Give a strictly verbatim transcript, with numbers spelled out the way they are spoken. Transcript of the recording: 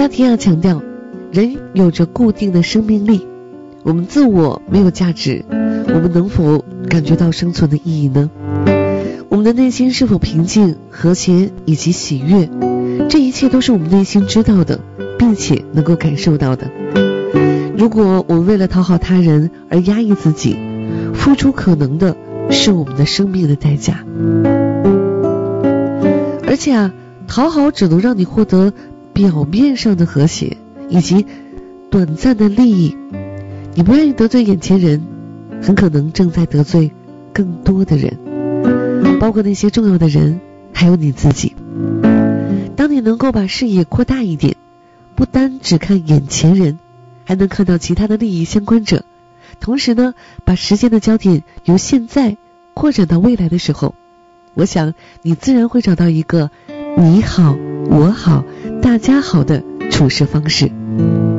萨提亚强调，人有着固定的生命力，我们自我没有价值，我们能否感觉到生存的意义呢？我们的内心是否平静、和谐以及喜悦，这一切都是我们内心知道的，并且能够感受到的。如果我们为了讨好他人而压抑自己，付出可能的是我们的生命的代价。而且啊，讨好只能让你获得表面上的和谐以及短暂的利益，你不愿意得罪眼前人，很可能正在得罪更多的人，包括那些重要的人，还有你自己。当你能够把视野扩大一点，不单只看眼前人，还能看到其他的利益相关者，同时呢，把时间的焦点由现在扩展到未来的时候，我想你自然会找到一个你好我好大家好的处事方式。